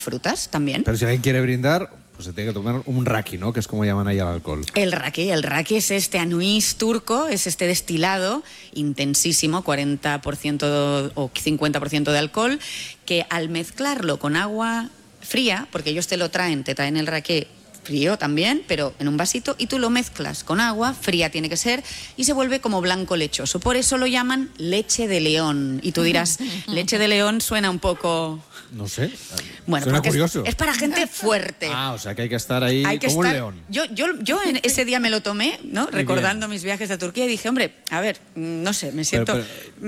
frutas también. Pero si alguien quiere brindar, pues se tiene que tomar un raki, ¿no? Que es como llaman ahí al alcohol. El raki es este anís turco, es este destilado intensísimo, 40% o 50% de alcohol, que al mezclarlo con agua fría, porque ellos te traen el raki frío también, pero en un vasito, y tú lo mezclas con agua, fría tiene que ser, y se vuelve como blanco lechoso. Por eso lo llaman leche de león. Y tú dirás, leche de león suena un poco... No sé. Bueno, suena porque curioso. Es para gente fuerte. O sea que hay que estar ahí como un león. Yo ese día me lo tomé, ¿no? Recordando mis viajes a Turquía, y dije, hombre, a ver, no sé, me siento...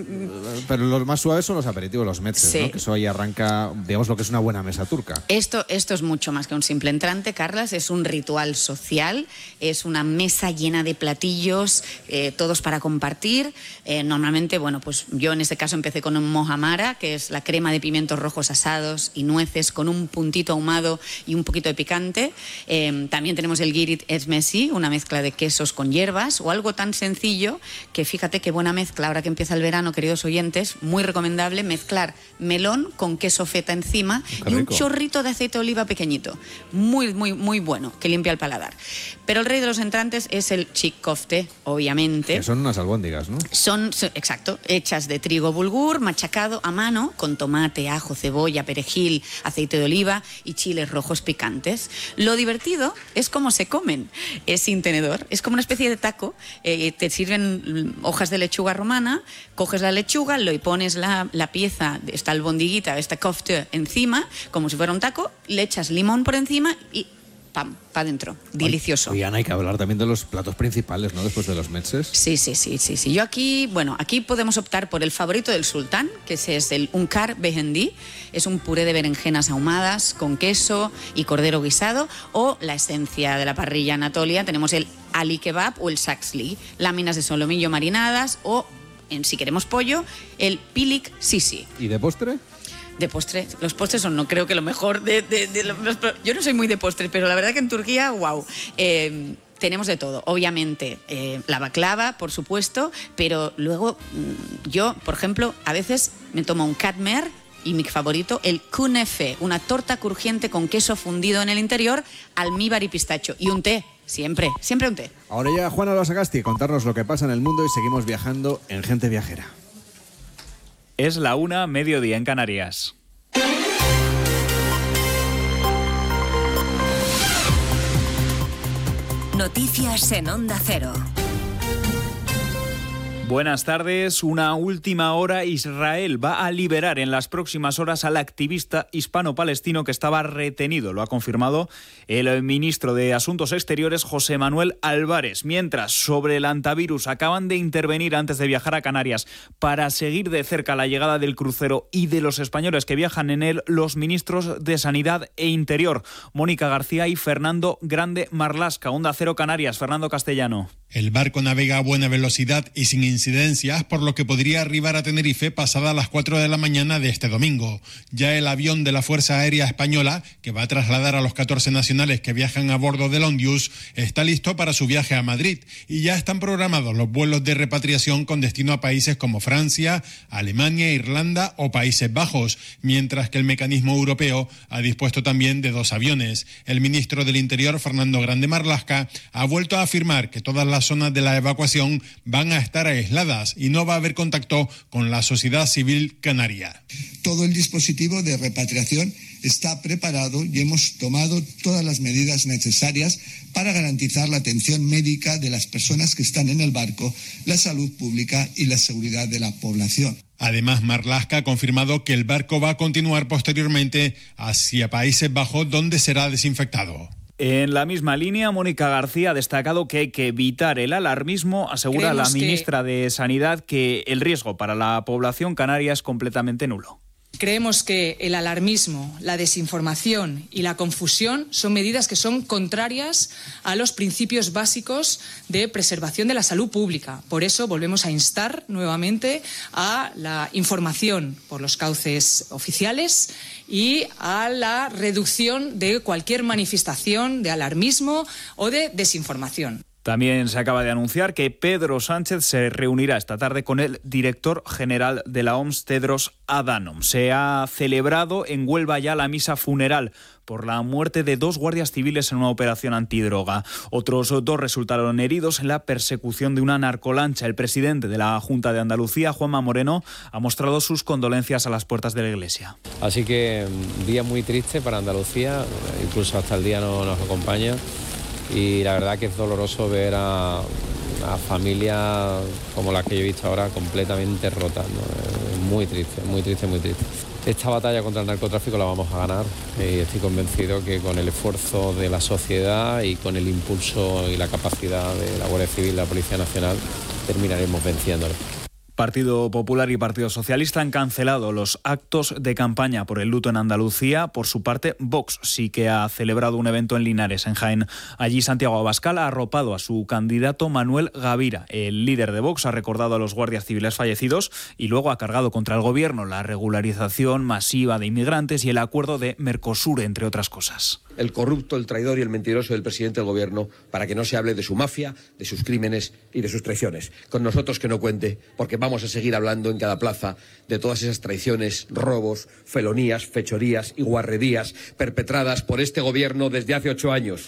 Pero los más suaves son los aperitivos, los metzes, sí, ¿no? Que eso ahí arranca, digamos, lo que es una buena mesa turca. Esto es mucho más que un simple entrante, Carlas, es un ritual social, es una mesa llena de platillos, todos para compartir. Normalmente, bueno, pues yo en este caso empecé con un mohamara, que es la crema de pimientos rojos asados y nueces con un puntito ahumado y un poquito de picante. También tenemos el girit esmesi, una mezcla de quesos con hierbas, o algo tan sencillo que fíjate qué buena mezcla, ahora que empieza el verano, queridos oyentes, muy recomendable mezclar melón con queso feta encima y un chorrito de aceite de oliva pequeñito. Muy, muy, muy bueno, que limpia el paladar. Pero el rey de los entrantes es el chick kofte, obviamente. Que son unas albóndigas, ¿no? Son, exacto, hechas de trigo bulgur, machacado a mano, con tomate, ajo, cebolla, perejil, aceite de oliva y chiles rojos picantes. Lo divertido es cómo se comen. Es sin tenedor, es como una especie de taco. Te sirven hojas de lechuga romana, coges la lechuga, le pones la pieza, esta albondiguita, esta kofte encima, como si fuera un taco, le echas limón por encima y ¡pam!, para adentro. Delicioso. Oye, Ana, hay que hablar también de los platos principales, ¿no? Después de los metzes. Sí. Yo aquí podemos optar por el favorito del sultán, que es el unkar behendi. Es un puré de berenjenas ahumadas con queso y cordero guisado, o la esencia de la parrilla Anatolia. Tenemos el ali kebab o el saksli, láminas de solomillo marinadas, o, si queremos pollo, el pilik sisi. ¿Y de postre? De postre, los postres son, no creo que lo mejor yo no soy muy de postre, pero la verdad que en Turquía, wow, tenemos de todo. Obviamente, la baklava, por supuesto, pero luego yo, por ejemplo, a veces me tomo un katmer, y mi favorito, el kunefe, una torta crujiente con queso fundido en el interior, almíbar y pistacho, y un té. Siempre un té. Ahora llega Juana Sagasti a contarnos lo que pasa en el mundo, y seguimos viajando en Gente Viajera. Es la 1:00, mediodía en Canarias. Noticias en Onda Cero. Buenas tardes. Una última hora. Israel va a liberar en las próximas horas al activista hispano-palestino que estaba retenido. Lo ha confirmado el ministro de Asuntos Exteriores, José Manuel Álvarez. Mientras, sobre el antivirus, acaban de intervenir antes de viajar a Canarias para seguir de cerca la llegada del crucero y de los españoles que viajan en él los ministros de Sanidad e Interior, Mónica García y Fernando Grande Marlaska. Onda Cero Canarias, Fernando Castellano. El barco navega a buena velocidad y sin incidencias, por lo que podría arribar a Tenerife pasada las 4 de la mañana de este domingo. Ya el avión de la Fuerza Aérea Española, que va a trasladar a los 14 nacionales que viajan a bordo del Ondius, está listo para su viaje a Madrid, y ya están programados los vuelos de repatriación con destino a países como Francia, Alemania, Irlanda o Países Bajos, mientras que el mecanismo europeo ha dispuesto también de 2 aviones. El ministro del Interior, Fernando Grande Marlaska, ha vuelto a afirmar que todas las zonas de la evacuación van a estar aisladas y no va a haber contacto con la sociedad civil canaria. Todo el dispositivo de repatriación está preparado y hemos tomado todas las medidas necesarias para garantizar la atención médica de las personas que están en el barco, la salud pública y la seguridad de la población. Además, Marlaska ha confirmado que el barco va a continuar posteriormente hacia Países Bajos, donde será desinfectado. En la misma línea, Mónica García ha destacado que hay que evitar el alarmismo. Asegura la ministra de Sanidad que el riesgo para la población canaria es completamente nulo. Creemos que el alarmismo, la desinformación y la confusión son medidas que son contrarias a los principios básicos de preservación de la salud pública. Por eso volvemos a instar nuevamente a la información por los cauces oficiales y a la reducción de cualquier manifestación de alarmismo o de desinformación. También se acaba de anunciar que Pedro Sánchez se reunirá esta tarde con el director general de la OMS, Tedros Adhanom. Se ha celebrado en Huelva ya la misa funeral por la muerte de 2 guardias civiles en una operación antidroga. Otros 2 resultaron heridos en la persecución de una narcolancha. El presidente de la Junta de Andalucía, Juanma Moreno, ha mostrado sus condolencias a las puertas de la Iglesia. Así que día muy triste para Andalucía, incluso hasta el día no nos acompaña. Y la verdad que es doloroso ver a familias como las que yo he visto ahora completamente rotas, ¿no? Muy triste, muy triste, muy triste. Esta batalla contra el narcotráfico la vamos a ganar y estoy convencido que con el esfuerzo de la sociedad y con el impulso y la capacidad de la Guardia Civil y la Policía Nacional terminaremos venciéndolo. Partido Popular y Partido Socialista han cancelado los actos de campaña por el luto en Andalucía. Por su parte, Vox sí que ha celebrado un evento en Linares, en Jaén. Allí Santiago Abascal ha arropado a su candidato Manuel Gavira. El líder de Vox ha recordado a los guardias civiles fallecidos y luego ha cargado contra el gobierno la regularización masiva de inmigrantes y el acuerdo de Mercosur, entre otras cosas. El corrupto, el traidor y el mentiroso del presidente del gobierno, para que no se hable de su mafia, de sus crímenes y de sus traiciones. Con nosotros que no cuente, porque vamos a seguir hablando en cada plaza de todas esas traiciones, robos, felonías, fechorías y guarrerías perpetradas por este gobierno desde hace 8 años.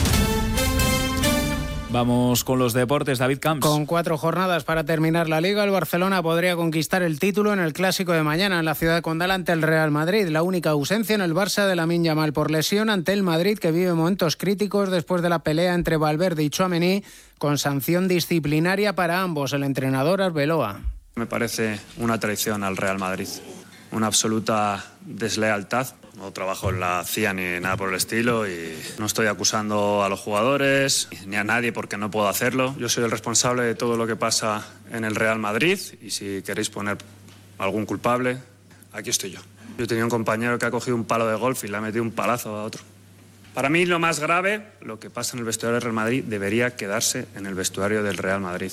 Vamos con los deportes, David Camps. Con 4 jornadas para terminar la Liga, el Barcelona podría conquistar el título en el Clásico de mañana en la ciudad condal ante el Real Madrid. La única ausencia en el Barça de Lamine Yamal por lesión ante el Madrid, que vive momentos críticos después de la pelea entre Valverde y Tchouaméni, con sanción disciplinaria para ambos. El entrenador Arbeloa. Me parece una traición al Real Madrid, una absoluta deslealtad. No trabajo en la CIA ni nada por el estilo y no estoy acusando a los jugadores ni a nadie porque no puedo hacerlo. Yo soy el responsable de todo lo que pasa en el Real Madrid y si queréis poner algún culpable, aquí estoy yo. Yo tenía un compañero que ha cogido un palo de golf y le ha metido un palazo a otro. Para mí lo más grave, lo que pasa en el vestuario del Real Madrid, debería quedarse en el vestuario del Real Madrid.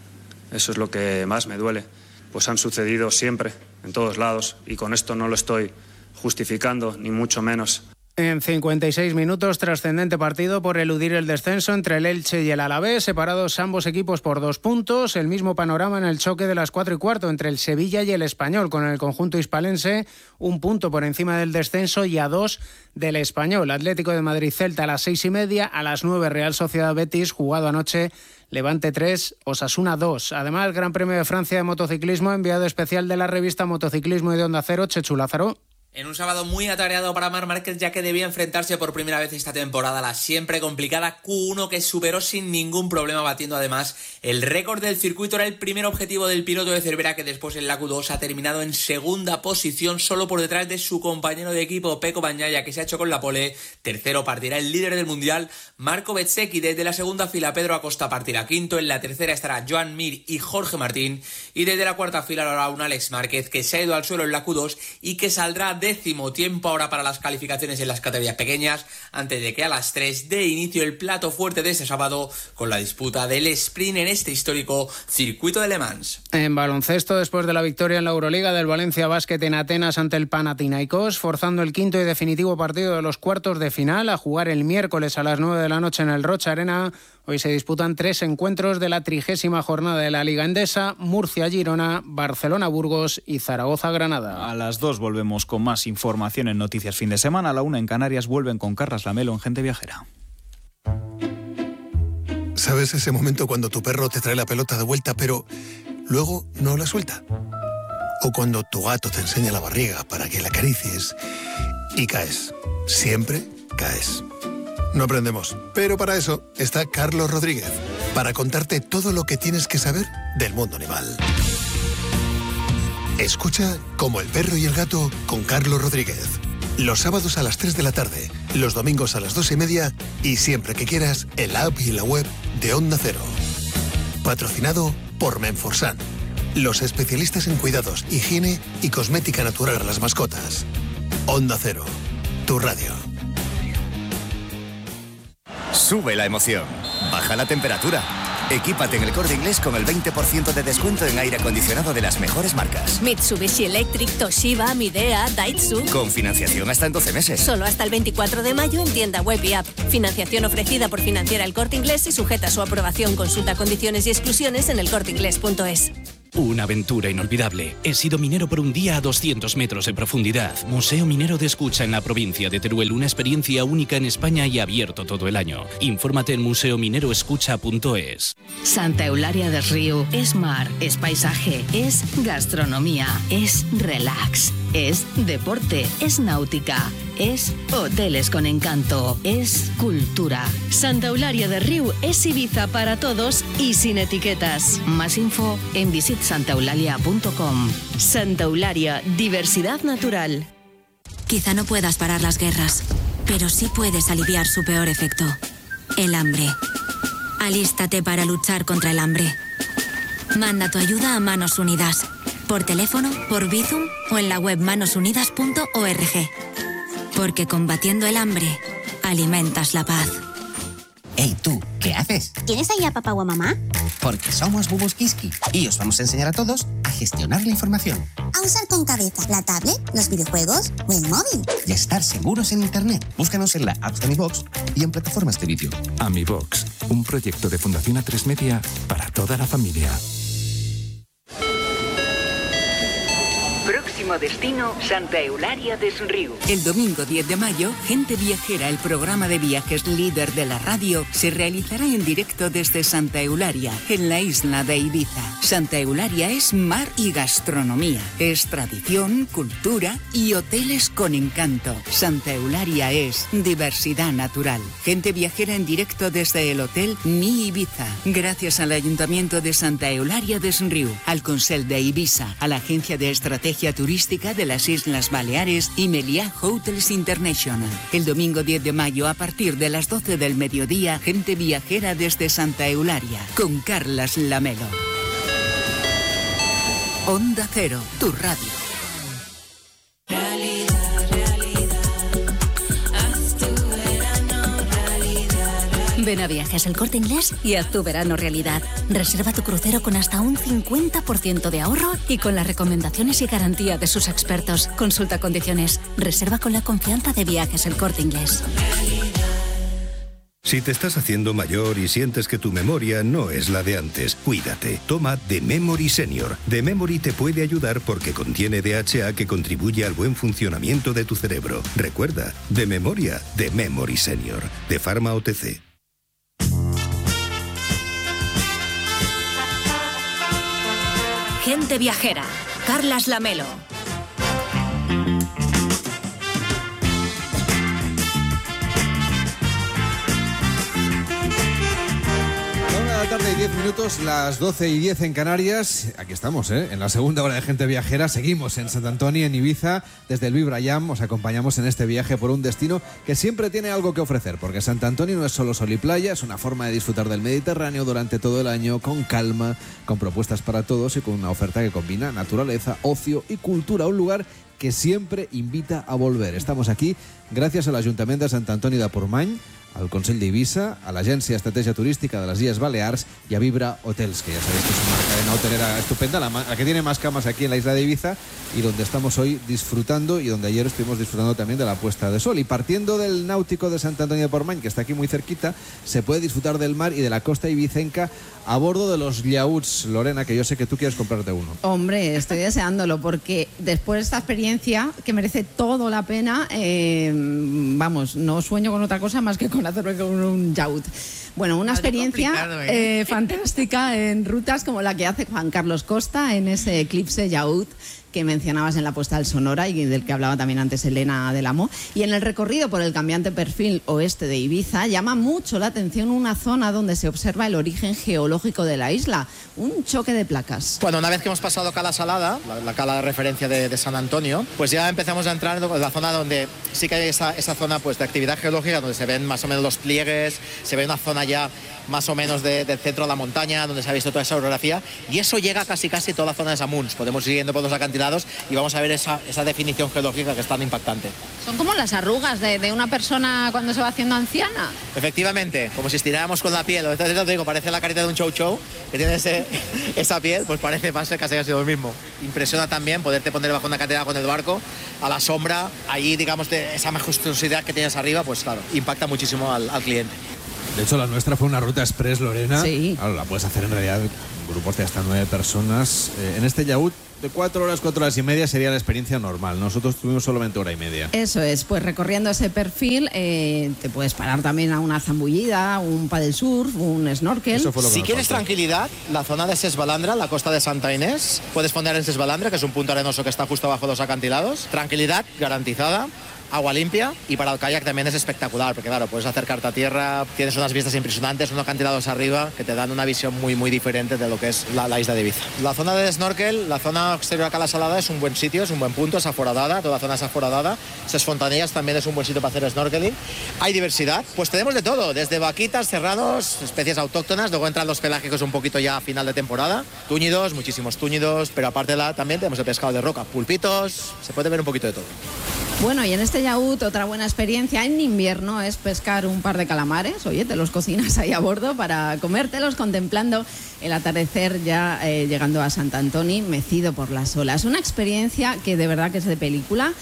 Eso es lo que más me duele. Pues han sucedido siempre, en todos lados, y con esto no lo estoy justificando, ni mucho menos. En 56 minutos, trascendente partido por eludir el descenso entre el Elche y el Alavés, separados ambos equipos por 2 puntos. El mismo panorama en el choque de las 4:15 entre el Sevilla y el Español, con el conjunto hispalense 1 punto por encima del descenso y a 2 del Español. Atlético de Madrid-Celta a las 6:30, a las 9 Real Sociedad-Betis, jugado anoche. Levante 3, Osasuna 2. Además, el Gran Premio de Francia de motociclismo, enviado especial de la revista Motociclismo y de Onda Cero, Chechu Lázaro. En un sábado muy atareado para Marc Márquez, ya que debía enfrentarse por primera vez esta temporada a la siempre complicada Q1, que superó sin ningún problema, batiendo además el récord del circuito. Era el primer objetivo del piloto de Cervera, que después en la Q2 ha terminado en segunda posición, solo por detrás de su compañero de equipo Pecco Bagnaia, que se ha hecho con la pole. Tercero partirá el líder del mundial, Marco Bezzecchi. Desde la segunda fila, Pedro Acosta partirá quinto. En la tercera estará Joan Mir y Jorge Martín. Y desde la cuarta fila habrá un Alex Márquez, que se ha ido al suelo en la Q2 y que saldrá décimo. Tiempo ahora para las calificaciones en las categorías pequeñas, antes de que a las 3 dé inicio el plato fuerte de este sábado, con la disputa del sprint en este histórico circuito de Le Mans. En baloncesto, después de la victoria en la Euroliga del Valencia Basket en Atenas ante el Panathinaikos, forzando el quinto y definitivo partido de los cuartos de final, a jugar el miércoles a las 9 de la noche en el Rocha Arena. Hoy se disputan 3 encuentros de la 30ª jornada de la Liga Endesa: Murcia-Girona, Barcelona-Burgos y Zaragoza-Granada. A las 2 volvemos con más información en Noticias Fin de Semana. A la 1 en Canarias vuelven con Carlas Lamelo en Gente Viajera. ¿Sabes ese momento cuando tu perro te trae la pelota de vuelta pero luego no la suelta? O cuando tu gato te enseña la barriga para que la acaricies y caes. Siempre caes. No aprendemos, pero para eso está Carlos Rodríguez, para contarte todo lo que tienes que saber del mundo animal. Escucha Como el perro y el gato con Carlos Rodríguez. Los sábados a las 3 de la tarde, los domingos a las 2:30 y siempre que quieras en la app y en la web de Onda Cero. Patrocinado por Menforsan, los especialistas en cuidados, higiene y cosmética natural a las mascotas. Onda Cero, tu radio. Sube la emoción, baja la temperatura. Equípate en el Corte Inglés con el 20% de descuento en aire acondicionado de las mejores marcas. Mitsubishi Electric, Toshiba, Midea, Daihatsu. Con financiación hasta en 12 meses. Solo hasta el 24 de mayo en tienda web y app. Financiación ofrecida por Financiera El Corte Inglés y sujeta a su aprobación. Consulta condiciones y exclusiones en elcorteinglés.es. Una aventura inolvidable. He sido minero por un día a 200 metros de profundidad. Museo Minero de Escucha en la provincia de Teruel. Una experiencia única en España y abierto todo el año. Infórmate en museomineroescucha.es. Santa Eulalia des Riu es mar, es paisaje, es gastronomía, es relax, es deporte, es náutica, es hoteles con encanto, es cultura. Santa Eulalia des Riu es Ibiza para todos y sin etiquetas. Más info en visitsantaeulalia.com. Santa Eulalia, diversidad natural. Quizá no puedas parar las guerras, pero sí puedes aliviar su peor efecto: el hambre. Alístate para luchar contra el hambre. Manda tu ayuda a Manos Unidas, por teléfono, por Bizum o en la web manosunidas.org. Porque combatiendo el hambre, alimentas la paz. Hey, tú, ¿qué haces? ¿Tienes ahí a papá o a mamá? Porque somos Bubus Kiski y os vamos a enseñar a todos a gestionar la información. A usar con cabeza la tablet, los videojuegos o el móvil. Y a estar seguros en Internet. Búscanos en la app de AmiBox y en plataformas de vídeo. AmiBox, un proyecto de Fundación A3 Media para toda la familia. Próximo destino, Santa Eulalia des Riu. El domingo 10 de mayo, Gente Viajera, el programa de viajes líder de la radio, se realizará en directo desde Santa Eulalia, en la isla de Ibiza. Santa Eulalia es mar y gastronomía, es tradición, cultura y hoteles con encanto. Santa Eulalia es diversidad natural. Gente Viajera en directo desde el Hotel Mi Ibiza. Gracias al Ayuntamiento de Santa Eulalia des Riu, al Consell de Ibiza, a la Agencia de Estrategia Turística de las Islas Baleares y Meliá Hotels International. El domingo 10 de mayo a partir de las 12 del mediodía, Gente Viajera desde Santa Eulalia, con Carlas Lamelo. Onda Cero, tu radio. Ven a Viajes El Corte Inglés y haz tu verano realidad. Reserva tu crucero con hasta un 50% de ahorro y con las recomendaciones y garantía de sus expertos. Consulta condiciones. Reserva con la confianza de Viajes El Corte Inglés. Si te estás haciendo mayor y sientes que tu memoria no es la de antes, cuídate. Toma The Memory Senior. The Memory te puede ayudar porque contiene DHA que contribuye al buen funcionamiento de tu cerebro. Recuerda, de memoria, The Memory Senior. De Pharma OTC. Gente Viajera, Carlas Lamelo. 10 minutos, las 12:10 en Canarias. Aquí estamos, en la segunda hora de Gente Viajera. Seguimos en Sant Antoni, en Ibiza. Desde el Vibrayam os acompañamos en este viaje por un destino que siempre tiene algo que ofrecer, porque Sant Antoni no es solo sol y playa, es una forma de disfrutar del Mediterráneo durante todo el año, con calma, con propuestas para todos y con una oferta que combina naturaleza, ocio y cultura. Un lugar que siempre invita a volver. Estamos aquí gracias al Ayuntamiento de Sant Antoni de Portmany, al Consell d'Eivissa, a l'Agència Estrategia Turística de las Illes Balears y a Vibra Hotels, que ya sabéis que es una cadena hotelera estupenda, la que tiene más camas aquí en la isla de Ibiza y donde estamos hoy disfrutando y donde ayer estuvimos disfrutando también de la puesta de sol. Y partiendo del náutico de Sant Antoni de Portmany, que está aquí muy cerquita, se puede disfrutar del mar y de la costa ibicenca a bordo de los llauts. Lorena, que yo sé que tú quieres comprarte uno. Hombre, estoy deseándolo porque después de esta experiencia, que merece todo la pena, vamos, no sueño con otra cosa más que con hacerlo con un yacht. Bueno, una experiencia fantástica en rutas como la que hace Juan Carlos Costa en ese Eclipse Yacht que mencionabas en la postal sonora y del que hablaba también antes Elena del Amo. Y en el recorrido por el cambiante perfil oeste de Ibiza llama mucho la atención una zona donde se observa el origen geológico de la isla, un choque de placas. Bueno, una vez que hemos pasado Cala Salada, la cala de referencia de San Antonio, pues ya empezamos a entrar en la zona donde sí que hay esa zona pues, de actividad geológica, donde se ven más o menos los pliegues, se ve una zona ya más o menos del centro de la montaña, donde se ha visto toda esa orografía, y eso llega casi toda la zona de Samuns. Podemos ir siguiendo por los acantilados acantilados y vamos a ver esa definición geológica que es tan impactante. Son como las arrugas de una persona cuando se va haciendo anciana. Efectivamente, como si estiráramos con la piel. Entonces te digo, parece la carita de un chow que tiene esa piel, pues parece más casi ha sido lo mismo. Impresiona también poderte poner bajo una cátedra con el barco, a la sombra, ahí digamos de esa majestuosidad que tienes arriba, pues claro, impacta muchísimo al cliente. De hecho, la nuestra fue una ruta express, Lorena. Sí. Claro, la puedes hacer en realidad grupos de hasta 9 personas. En este yacht de 4 horas y media sería la experiencia normal. Nosotros tuvimos solamente hora y media. Eso es, pues recorriendo ese perfil te puedes parar también a una zambullida, un paddle surf, un snorkel. Si quieres tranquilidad, la zona de Ses Balandra, la costa de Santa Inés, puedes poner en Ses Balandra, que es un punto arenoso que está justo abajo de los acantilados. Tranquilidad garantizada. Agua limpia, y para el kayak también es espectacular, porque claro, puedes acercarte a tierra, tienes unas vistas impresionantes, unos acantilados arriba que te dan una visión muy muy diferente de lo que es la isla de Ibiza. La zona de snorkel, la zona exterior a Cala Salada es un buen sitio, es un buen punto, es aforadada, toda la zona es aforadada. Ses Fontanillas también es un buen sitio para hacer snorkeling. Hay diversidad, pues tenemos de todo, desde vaquitas, cerrados, especies autóctonas, luego entran los pelágicos un poquito ya a final de temporada, túnidos, muchísimos túnidos, pero aparte también tenemos el pescado de roca, pulpitos, se puede ver un poquito de todo. Bueno, y en este yacht otra buena experiencia en invierno es pescar un par de calamares. Oye, te los cocinas ahí a bordo para comértelos contemplando el atardecer ya llegando a Sant Antoni, mecido por las olas. Una experiencia que de verdad que es de película,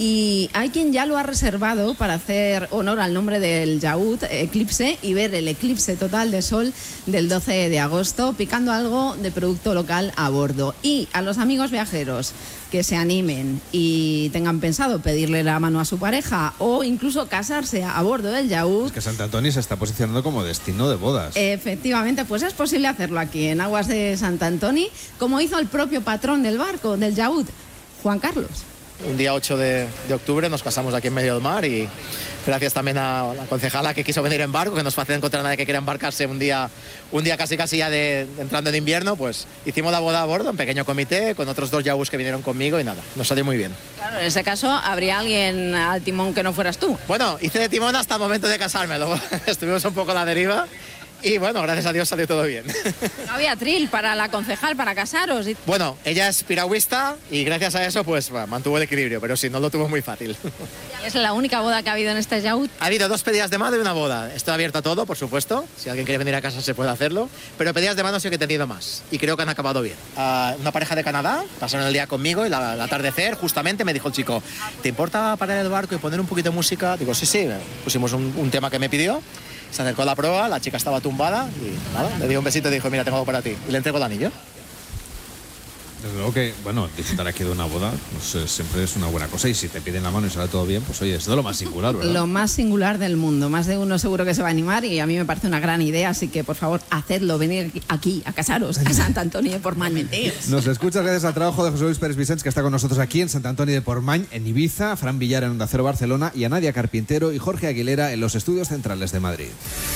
y hay quien ya lo ha reservado para hacer honor al nombre del yacht, Eclipse, y ver el eclipse total de sol del 12 de agosto, picando algo de producto local a bordo. Y a los amigos viajeros que se animen y tengan pensado pedirle la mano a su pareja o incluso casarse a bordo del yacht. Es que Sant Antoni se está posicionando como destino de bodas. Efectivamente, pues es posible hacerlo aquí en aguas de Sant Antoni, como hizo el propio patrón del barco, del yacht, Juan Carlos. Un día 8 de octubre nos casamos aquí en medio del mar, y gracias también a la concejala que quiso venir en barco, que nos fácil encontrar a nadie que quiera embarcarse un día casi ya entrando en invierno, pues hicimos la boda a bordo, en pequeño comité, con otros 2 yachts que vinieron conmigo, y nada, nos salió muy bien. Claro, en ese caso habría alguien al timón que no fueras tú. Bueno, hice de timón hasta el momento de casarme, luego estuvimos un poco a la deriva. Y bueno, gracias a Dios salió todo bien. No había trill para la concejal, para casaros. Bueno, ella es piragüista y gracias a eso pues mantuvo el equilibrio, pero sí, no lo tuvo muy fácil. ¿Es la única boda que ha habido en este yacht? Ha habido 2 pedidas de mano y una boda. Estoy abierto a todo, por supuesto. Si alguien quiere venir a casa se puede hacerlo. Pero pedidas de mano sí que he tenido más. Y creo que han acabado bien. Una pareja de Canadá pasaron el día conmigo y el atardecer justamente me dijo el chico, ¿te importa parar el barco y poner un poquito de música? Digo, sí. Pusimos un tema que me pidió. Se acercó a la proa, la chica estaba tumbada y nada, le dio un besito y dijo, mira, tengo algo para ti. Y le entregó el anillo. Desde luego que, bueno, disfrutar aquí de una boda pues, siempre es una buena cosa, y si te piden la mano y sale todo bien, pues oye, es de lo más singular, ¿verdad? Lo más singular del mundo. Más de uno seguro que se va a animar, y a mí me parece una gran idea, así que por favor, hacedlo, venir aquí a casaros, a Sant Antoni de Portmany. Nos escuchas gracias al trabajo de José Luis Pérez Vicens, que está con nosotros aquí en Sant Antoni de Portmany, en Ibiza, a Fran Villar en Onda Cero Barcelona, y a Nadia Carpintero y Jorge Aguilera en los estudios centrales de Madrid.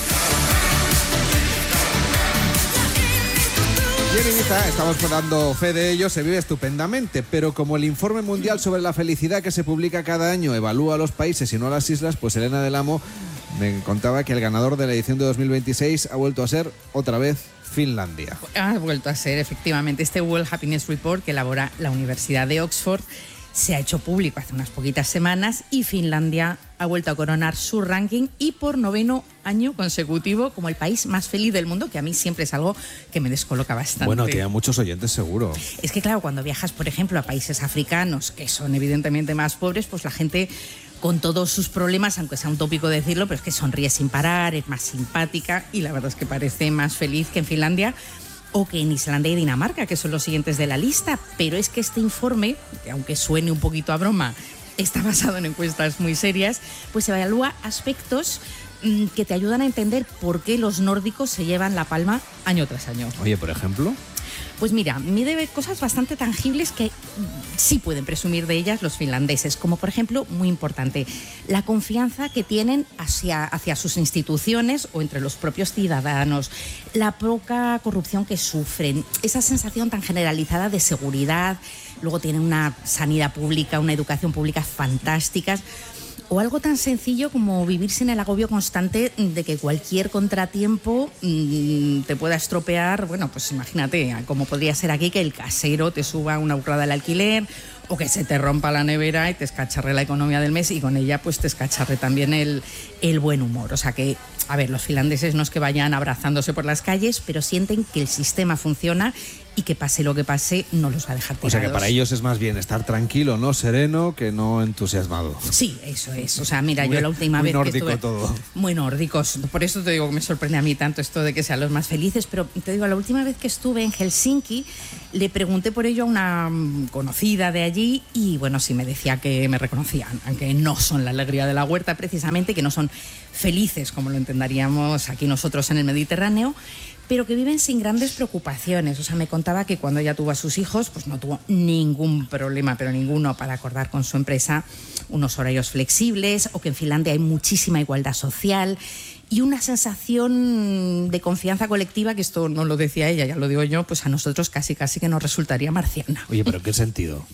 Y en Ibiza, estamos dando fe de ello, se vive estupendamente, pero como el Informe Mundial sobre la Felicidad que se publica cada año evalúa a los países y no a las islas, pues Elena del Amo me contaba que el ganador de la edición de 2026 ha vuelto a ser, otra vez, Finlandia. Ha vuelto a ser, efectivamente, este World Happiness Report que elabora la Universidad de Oxford se ha hecho público hace unas poquitas semanas, y Finlandia ha vuelto a coronar su ranking, y por 9º año consecutivo como el país más feliz del mundo, que a mí siempre es algo que me descoloca bastante. Bueno, tiene muchos oyentes seguro. Es que claro, cuando viajas, por ejemplo, a países africanos que son evidentemente más pobres, pues la gente, con todos sus problemas, aunque sea un tópico decirlo, pero es que sonríe sin parar, es más simpática, y la verdad es que parece más feliz que en Finlandia o que en Islandia y Dinamarca, que son los siguientes de la lista. Pero es que este informe, que aunque suene un poquito a broma, está basado en encuestas muy serias, pues evalúa aspectos que te ayudan a entender por qué los nórdicos se llevan la palma año tras año. Oye, por ejemplo... Pues mira, mide cosas bastante tangibles que sí pueden presumir de ellas los finlandeses, como por ejemplo, muy importante, la confianza que tienen hacia sus instituciones o entre los propios ciudadanos, la poca corrupción que sufren, esa sensación tan generalizada de seguridad. Luego tienen una sanidad pública, una educación pública fantásticas. O algo tan sencillo como vivir sin el agobio constante de que cualquier contratiempo te pueda estropear. Bueno, pues imagínate, como podría ser aquí que el casero te suba una burrada al alquiler, o que se te rompa la nevera y te escacharre la economía del mes, y con ella pues te escacharre también el buen humor. O sea que, a ver, los finlandeses no es que vayan abrazándose por las calles, pero sienten que el sistema funciona y que pase lo que pase no los va a dejar tirados. O sea que para ellos es más bien estar tranquilo, no sereno, que no entusiasmado. Sí, eso es. O sea, mira, yo la última vez que estuve... todo. Muy nórdicos. Por eso te digo que me sorprende a mí tanto esto de que sean los más felices, pero te digo, la última vez que estuve en Helsinki le pregunté por ello a una conocida de allí y bueno, sí me decía que me reconocían, aunque no son la alegría de la huerta precisamente, que no son felices como lo entenderíamos aquí nosotros en el Mediterráneo, pero que viven sin grandes preocupaciones. O sea, me contaba que cuando ella tuvo a sus hijos, pues no tuvo ningún problema, pero ninguno, para acordar con su empresa unos horarios flexibles, o que en Finlandia hay muchísima igualdad social y una sensación de confianza colectiva, que esto no lo decía ella, ya lo digo yo, pues a nosotros casi que nos resultaría marciana. Oye, ¿pero en qué sentido?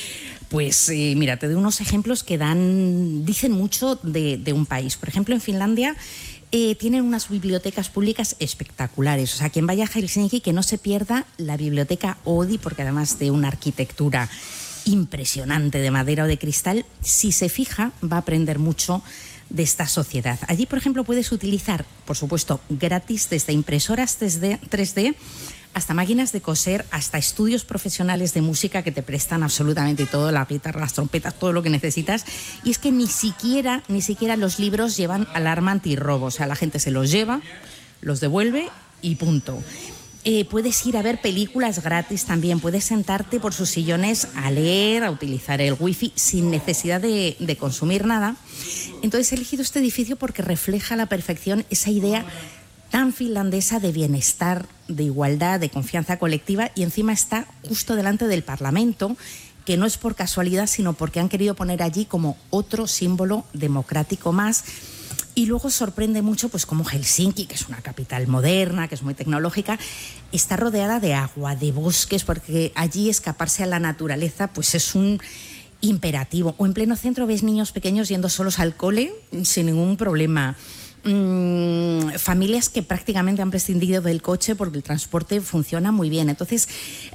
Pues mira, te doy unos ejemplos que dicen mucho de un país. Por ejemplo, en Finlandia tienen unas bibliotecas públicas espectaculares. O sea, quien vaya a Helsinki que no se pierda la biblioteca Oodi, porque además de una arquitectura impresionante de madera o de cristal, si se fija va a aprender mucho de esta sociedad. Allí, por ejemplo, puedes utilizar, por supuesto, gratis, desde impresoras 3D hasta máquinas de coser, hasta estudios profesionales de música que te prestan absolutamente todo, la guitarra, las trompetas, todo lo que necesitas. Y es que ni siquiera los libros llevan alarma antirrobo. O sea, la gente se los lleva, los devuelve y punto. Puedes ir a ver películas gratis también, puedes sentarte por sus sillones a leer, a utilizar el wifi sin necesidad de consumir nada. Entonces he elegido este edificio porque refleja a la perfección esa idea tan finlandesa de bienestar, de igualdad, de confianza colectiva, y encima está justo delante del Parlamento, que no es por casualidad, sino porque han querido poner allí como otro símbolo democrático más. Y luego sorprende mucho pues como Helsinki, que es una capital moderna, que es muy tecnológica, está rodeada de agua, de bosques, porque allí escaparse a la naturaleza pues es un imperativo. O en pleno centro ves niños pequeños yendo solos al cole sin ningún problema. Familias que prácticamente han prescindido del coche porque el transporte funciona muy bien. Entonces,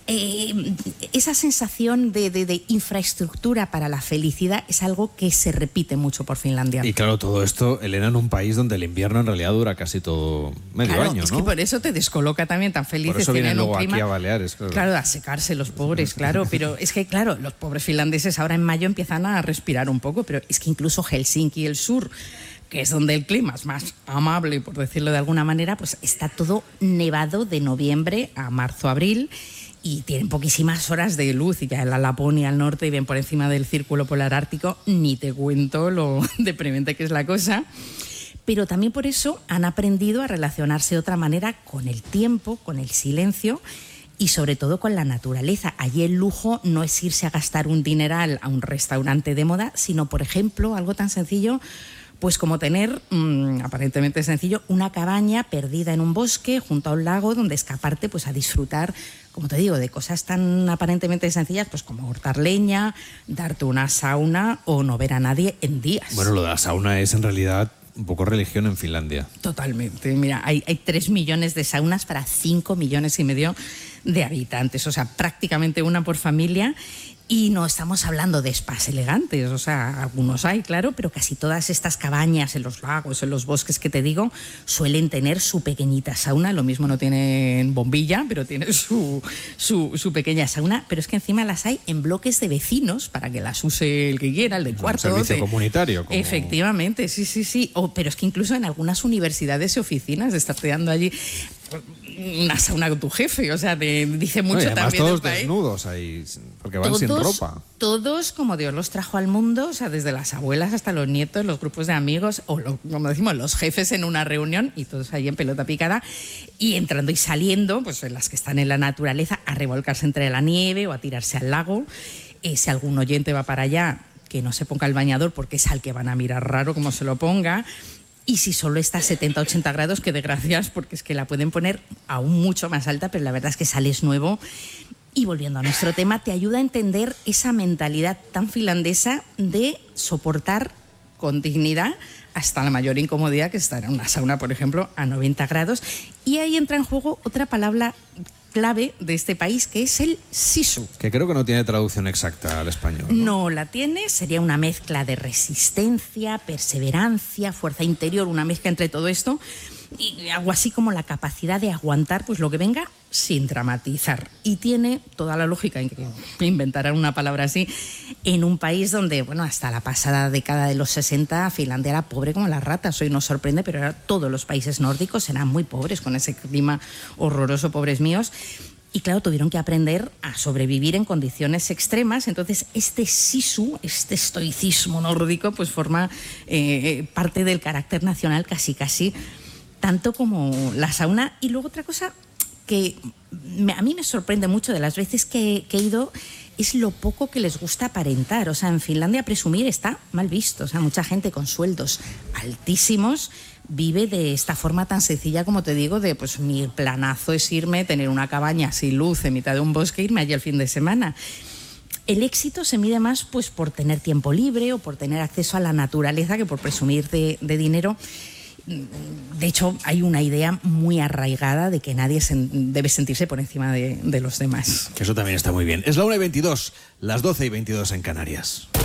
esa sensación de infraestructura para la felicidad es algo que se repite mucho por Finlandia. Y claro, todo esto, Elena, en un país donde el invierno en realidad dura casi todo medio claro, año, es ¿no? que por eso te descoloca también tan felices. Por eso vienen luego clima, aquí a Baleares. Claro, a secarse los pobres, claro. Pero es que, claro, los pobres finlandeses ahora en mayo empiezan a respirar un poco, pero es que incluso Helsinki, el sur, que es donde el clima es más amable, por decirlo de alguna manera, pues está todo nevado de noviembre a marzo, abril, y tienen poquísimas horas de luz, y ya en la Laponia al norte y bien por encima del círculo polar ártico, ni te cuento lo deprimente que es la cosa. Pero también por eso han aprendido a relacionarse de otra manera con el tiempo, con el silencio y sobre todo con la naturaleza. Allí el lujo no es irse a gastar un dineral a un restaurante de moda, sino, por ejemplo, algo tan sencillo pues como tener, aparentemente sencillo, una cabaña perdida en un bosque junto a un lago donde escaparte pues a disfrutar, como te digo, de cosas tan aparentemente sencillas pues como cortar leña, darte una sauna o no ver a nadie en días. Bueno, lo de la sauna es en realidad un poco religión en Finlandia. Totalmente. Mira, hay 3 millones de saunas para 5,5 millones de habitantes, o sea, prácticamente una por familia. Y no estamos hablando de spas elegantes, o sea, algunos hay, claro, pero casi todas estas cabañas en los lagos, en los bosques que te digo, suelen tener su pequeñita sauna. Lo mismo no tienen bombilla, pero tienen su pequeña sauna. Pero es que encima las hay en bloques de vecinos para que las use el que quiera, el del cuarto. Un servicio comunitario. Como... Efectivamente, sí. Pero es que incluso en algunas universidades y oficinas estás quedando allí una sauna con tu jefe, o sea, te dice mucho además también todos del país. Desnudos ahí, porque van sin ropa. Todos como Dios los trajo al mundo, o sea, desde las abuelas hasta los nietos, los grupos de amigos, o como decimos, los jefes en una reunión, y todos ahí en pelota picada, y entrando y saliendo, pues en las que están en la naturaleza, a revolcarse entre la nieve o a tirarse al lago. Si algún oyente va para allá, que no se ponga el bañador porque es al que van a mirar raro como se lo ponga. Y si solo está a 70-80 grados, que de gracias, porque es que la pueden poner aún mucho más alta, pero la verdad es que sales nuevo. Y volviendo a nuestro tema, te ayuda a entender esa mentalidad tan finlandesa de soportar con dignidad, hasta la mayor incomodidad, que es estar en una sauna, por ejemplo, a 90 grados. Y ahí entra en juego otra palabra clave de este país, que es el sisu. Que creo que no tiene traducción exacta al español. No la tiene, sería una mezcla de resistencia, perseverancia, fuerza interior, una mezcla entre todo esto, y algo así como la capacidad de aguantar pues lo que venga sin dramatizar. Y tiene toda la lógica en que inventaran una palabra así en un país donde, bueno, hasta la pasada década de los 60 Finlandia era pobre como las ratas. Hoy nos sorprende, pero ahora todos los países nórdicos eran muy pobres con ese clima horroroso, pobres míos. Y claro, tuvieron que aprender a sobrevivir en condiciones extremas. Entonces, este sisu, este estoicismo nórdico, pues forma parte del carácter nacional casi, tanto como la sauna. Y luego otra cosa que a mí me sorprende mucho de las veces que he ido es lo poco que les gusta aparentar. O sea, en Finlandia presumir está mal visto. O sea, mucha gente con sueldos altísimos vive de esta forma tan sencilla, como te digo, de pues mi planazo es irme, tener una cabaña sin luz en mitad de un bosque, irme allí el fin de semana. El éxito se mide más pues por tener tiempo libre o por tener acceso a la naturaleza que por presumir de dinero. De hecho, hay una idea muy arraigada de que nadie debe sentirse por encima de los demás. Que eso también está muy bien. Es la 1:22, las 12:22 en Canarias.